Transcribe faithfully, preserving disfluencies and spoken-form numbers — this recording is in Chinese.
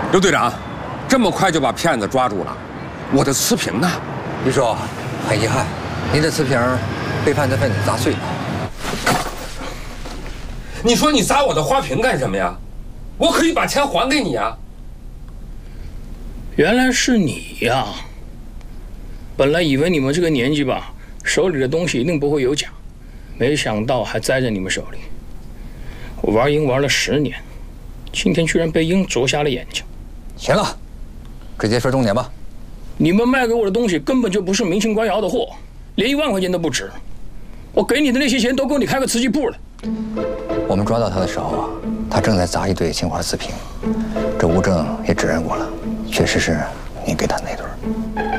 刘队长，这么快就把骗子抓住了，我的瓷瓶呢？ 余叔，很遗憾，您的瓷瓶被犯罪分子砸碎了。 你说你砸我的花瓶干什么呀？我可以把钱还给你啊！ 原来是你呀！本来以为你们这个年纪吧，手里的东西一定不会有假，没想到还栽在你们手里。我玩鹰玩了十年，今天居然被鹰啄瞎了眼睛。 行了，直接说重点吧。 你们卖给我的东西根本就不是明清官窑的货，连一万块钱都不值。我给你的那些钱都够你开个瓷器铺了。 我们抓到他的时候啊，他正在砸一堆青花瓷瓶，这物证也指认过了，确实是你给他那堆。